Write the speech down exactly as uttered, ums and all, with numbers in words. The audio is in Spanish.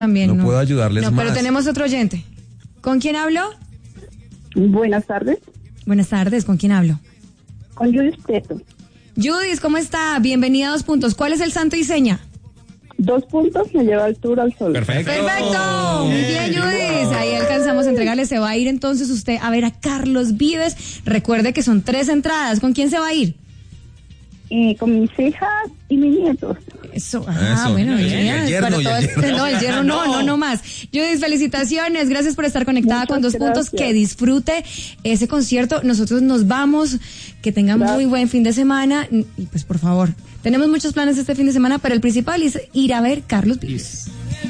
También no, no puedo ayudarles no, más. Pero tenemos otro oyente. ¿Con quién hablo? Buenas tardes. Buenas tardes, ¿con quién hablo? Con Judith Teto. Judith, ¿cómo está? Bienvenida a Dos Puntos. ¿Cuál es el santo y seña? Dos puntos me lleva al tour al sol. Perfecto. Perfecto. Muy bien, Judith. Ahí alcanzamos a entregarle. Se va a ir entonces usted a ver a Carlos Vives. Recuerde que son tres entradas. ¿Con quién se va a ir? Eh, con mis hijas y mis nietos. Eso, ah, Eso. bueno, El- ya, el yerno para y el todo- yerno. no, el yerno no, no, no más. Judith, felicitaciones, gracias por estar conectada Muchas con Dos gracias. Puntos, que disfrute ese concierto. Nosotros nos vamos, que tengan Gracias. muy buen fin de semana y pues por favor, tenemos muchos planes este fin de semana, pero el principal es ir a ver Carlos Vives.